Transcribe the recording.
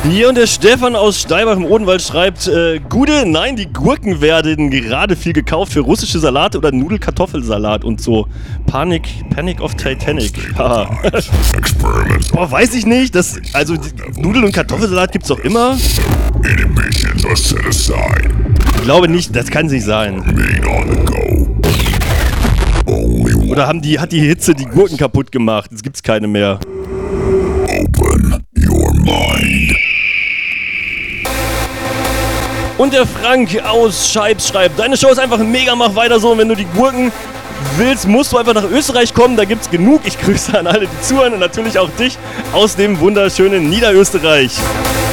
Hier und der Stefan aus Steibach im Odenwald schreibt, Gude, nein, die Gurken werden gerade viel gekauft für russische Salate oder Nudelkartoffelsalat und so. Panic of Titanic. Haha. Boah, weiß ich nicht. Also Nudeln und Kartoffelsalat gibt's doch immer. Ich glaube nicht, das kann es nicht sein. Oder hat die Hitze die Gurken kaputt gemacht? Jetzt gibt's keine mehr. Open your mind. Und der Frank aus Scheibs schreibt, deine Show ist einfach mega, mach weiter so. Und wenn du die Gurken willst, musst du einfach nach Österreich kommen, da gibt's genug. Ich grüße an alle, die zuhören und natürlich auch dich aus dem wunderschönen Niederösterreich.